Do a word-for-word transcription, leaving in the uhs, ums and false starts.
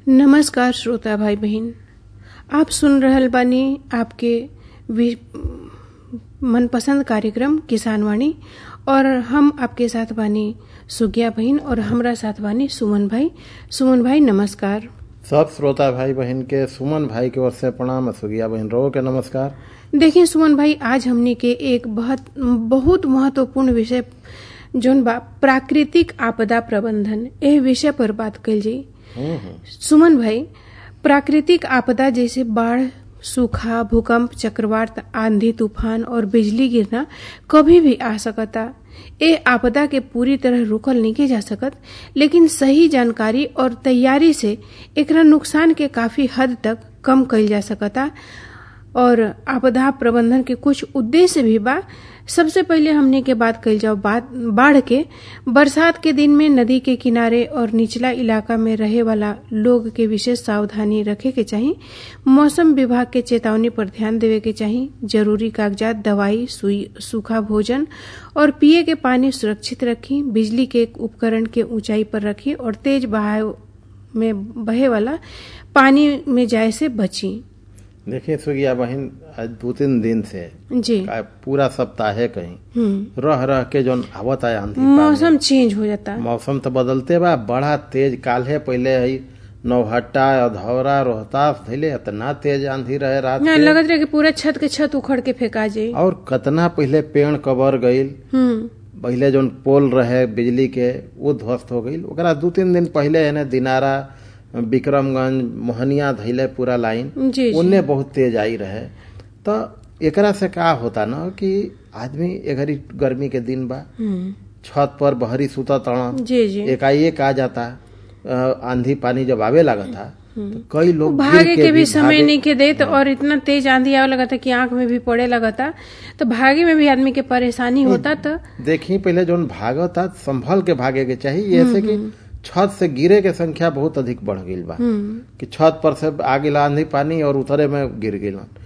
नमस्कार श्रोता भाई बहन, आप सुन रहल बानी आपके मनपसंद कार्यक्रम किसान वाणी और हम आपके साथ बानी सुगिया बहन और हमरा साथ बानी सुमन भाई। सुमन भाई नमस्कार। सब श्रोता भाई बहन के सुमन भाई की ओर से प्रणाम। सुगिया बहन रो के नमस्कार। देखिए सुमन भाई, आज हमने के एक बहुत बहुत महत्वपूर्ण विषय जोन बा प्राकृतिक आपदा प्रबंधन, एह विषय पर बात कल जाई। सुमन भाई, प्राकृतिक आपदा जैसे बाढ़, सूखा, भूकंप, चक्रवात, आंधी तूफान और बिजली गिरना कभी भी आ सकता। ए आपदा के पूरी तरह रोकल नहीं जा सकत, लेकिन सही जानकारी और तैयारी से एकरा नुकसान के काफी हद तक कम कइल जा सकता। और आपदा प्रबंधन के कुछ उद्देश्य भी बा। सबसे पहले हमने के बात कइल जाओ बाढ़ के। बरसात के दिन में नदी के किनारे और निचला इलाका में रहे वाला लोग के विशेष सावधानी रखे के चाहिए। मौसम विभाग के चेतावनी पर ध्यान देवे के चाहिए। जरूरी कागजात, दवाई, सुई, सूखा भोजन और पिए के पानी सुरक्षित रखी। बिजली के उपकरण के ऊंचाई पर रखी और तेज बहाव में बहे वाला पानी में जाए से बची। देखिए सुगिया बहन, आज दो तीन दिन से जी पूरा सप्ताह है कहीं रह रह के जो आवत है आंधी, मौसम चेंज हो जाता। मौसम तो बदलते बा, बड़ा तेज। काल है पहले है नौहट्टा, अधौरा, रोहतास धैले इतना तेज आंधी रहे रात के, लगत रहे कि पूरा छत के छत उखड़ के फेंका जाए। और कितना पहले पेड़ कबर गईल, पहले जो पोल रहे बिजली के वो ध्वस्त हो गईल। ओकरा दो तीन दिन पहले है ना दिनारा, विक्रमगंज, मोहनिया धैले पूरा लाइन, उनने बहुत तेज आई रहे। तो एकरा से का होता ना कि आदमी एघरी गर्मी के दिन बा, छत पर बहरी सुता तड़ा, एकाएक आ जाता आंधी पानी जब आवे लगा था तो कई लोग भागे के भी समय नहीं के देत। और इतना तेज आंधी आवे लगा था कि आंख में भी पड़े लगा था, तो भागे में भी आदमी के परेशानी होता। तो देखी पहले जो भागता संभल के भागे के चाहिए, ऐसे कि छत से गिरे के संख्या बहुत अधिक बढ़ गई बा कि छत पर से आ गिला आंधी पानी और उतरे में गिर गिलन।